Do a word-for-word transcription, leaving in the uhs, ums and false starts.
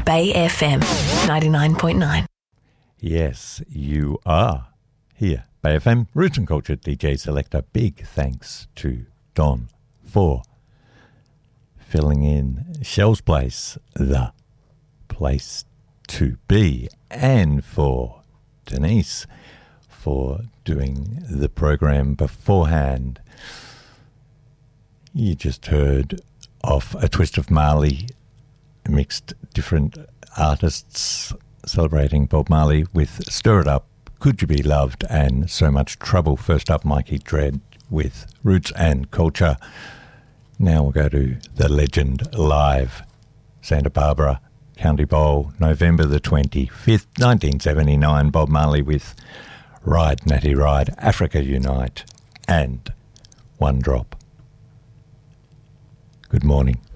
Bay F M ninety-nine point nine. Yes, you are here. Bay F M, Roots and Culture D J Selector. Big thanks to Don for filling in Shell's Place, the place to be, and for Denise for doing the program beforehand. You just heard off A Twist of Marley, mixed different artists celebrating Bob Marley with Stir It Up, Could You Be Loved, and So Much Trouble. First up, Mikey Dread with Roots and Culture. Now we'll go to The Legend Live, Santa Barbara County Bowl, November the twenty-fifth, nineteen seventy-nine. Bob Marley with Ride Natty Ride, Africa Unite, and One Drop. Good morning.